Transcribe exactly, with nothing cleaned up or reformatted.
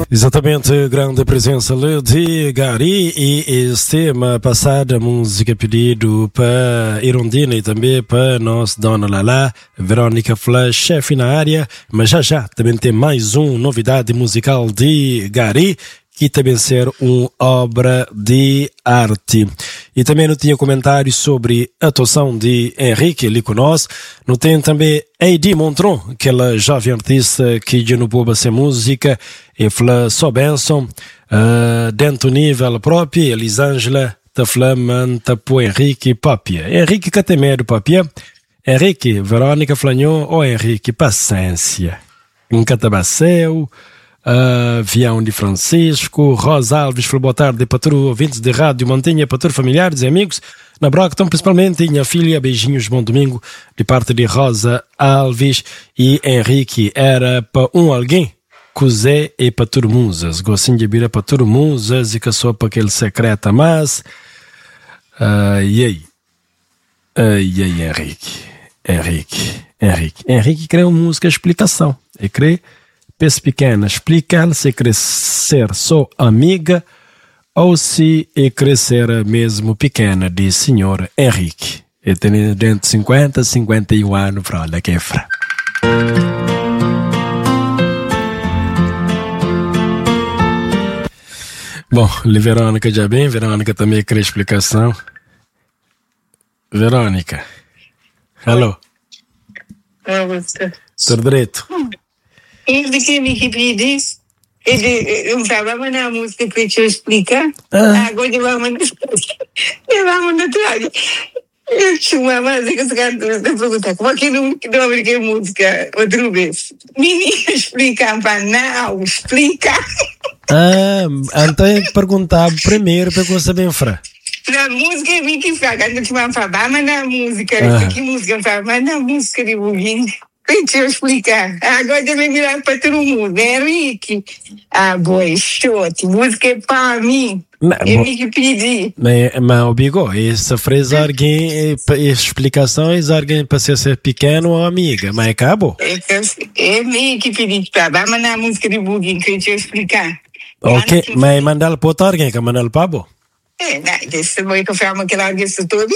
Exatamente, grande presença de Gary e esse tema passada música pedido para Irondina e também para nossa dona Lala, Verônica Flash, chefe na área, mas já já também tem mais uma novidade musical de Gary, que também ser uma obra de arte. E também não tinha comentários sobre a atuação de Henrique ali conosco. Não tem também Heidi Montron, aquela jovem artista que já não pôde ser música, e fala só benção, uh, dentro do nível próprio, Elisângela, tá falando para Henrique Papia. Henrique que tem medo, Papia. Henrique, Verônica Flanhon, ou Henrique, paciência. Um catabaceu. Uh, Vião de Francisco, Rosa Alves, falou boa tarde para todos os ouvintes de rádio, mantenha para todos os familiares e amigos na Brockton, principalmente minha filha, beijinhos, bom domingo, de parte de Rosa Alves e Henrique, era para um alguém, Cusé e para todo mundo, gostinho de bira para todo mundo, e que só para aquele secreto, mas, uh, e aí, uh, e aí, Henrique, Henrique, Henrique, Henrique criou música explicação, e crê Pes pequena, explica se crescer só amiga ou se é crescer mesmo pequena, diz senhor Henrique. E tem dentro de cinquenta, cinquenta e um anos para olha que é fra. Bom, Verônica já bem, Verônica também quer explicação. Verônica. Alô. Tudo direito? Ele que me pediu, ele não estava na música para te explicar. Ah. Agora ele vai mandar. Ele vai mandar atrás. Eu tinha uma música que eu perguntar como é que não ouve que música outra vez. Me explica para não, explica. Ah, então eu perguntar primeiro para você saber fra. Na música é muito fraca, não te vai falar, mas na música, ah. que música fala, mas na música de Buguinho. Deixa eu explicar. Agora deve virar para todo mundo. Henrique. Ah, boy, short. Música é para mim. É me que pedi. Mas, mas o Bigo, essa frase alguém, explicação é alguém para ser pequeno ou amiga, mas acabou. É me que pedi. Vai mandar a música de Buguinho que eu te explicar. Ok, mas mandar para outro alguém, que mandar para bo? É, não, isso foi que eu falo que ela disse tudo.